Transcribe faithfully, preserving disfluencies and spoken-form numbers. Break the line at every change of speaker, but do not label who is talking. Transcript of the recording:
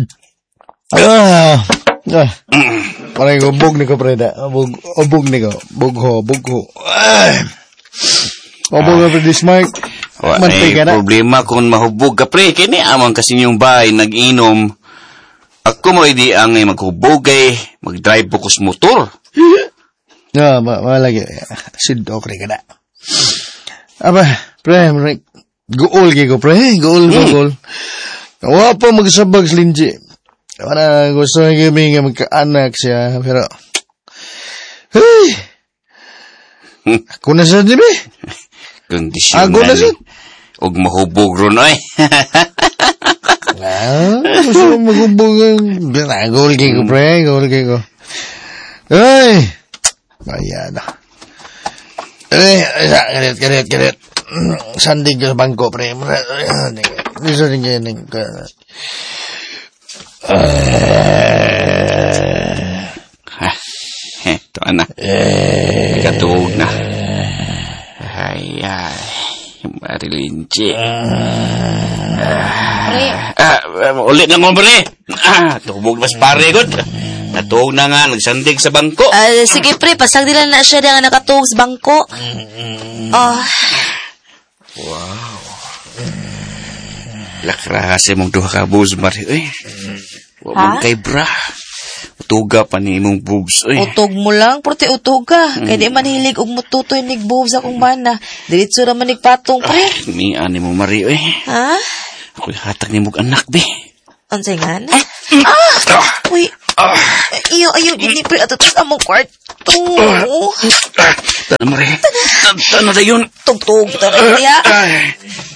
Ah, ah. Parang ubog ni ko, preda. Ubog, ubog ni ko. Bugho, bugho. Ay. Ubog na, pre, Smart.
Wala na problema kung mahubog ka, pre. Kini amang kasi yung bahay, nag-inom. Ako mo, hindi ang maghubog eh. Mag-drive bukas motor.
No, ma malagi. Sid okay ka na. Aba, pre, gool kay ko, pre. Gool, gool. Wala pa magsabag sa linji. Para gusto nga kami nga magkaanak siya. Pero, hey! Ako na siya, di ba?
Kondisyon
ako na siya.
Huwag mahubog ron, ay.
Ah, gusto mo maghubog. Gool kay ko, pre. Gool kay ko. Ay! Ayan na. Eh, ganit, ganit, ganit. Sandig ka sa bangko, pre. Gusto rin ganit.
Ito na. Katuog na. Ay, ay. Marilinchi.
Pre.
Ah, ulit na mo, pre. Ah, tubog mas pare, good. Natuog na nga, nagsandig sa bangko.
Uh, sige, pre, pasang nila na siya na nakatuog sa bangko. Oh.
Wow. Lakrahase mong duha ka boobs, Mari. Uy. Huwag mong kay bra. Utuga pa ni imong boobs. Uy.
Utog mo lang, purti utog ka. Mm. Kaya di man hilig og mututoy nig boobs akong mana. Diritso naman nig patong, pre.
Ah, mian ni mo, Mari. Uy.
Ha?
Ako'y hatag ni mong anak, be.
Ansay nga na? Ah! Uy. Ah. Iyo, iyo, gini, pre. Ato sa mong kwarto.
Tana, Mari. Tana na yun.
Tugtog, tara, kaya.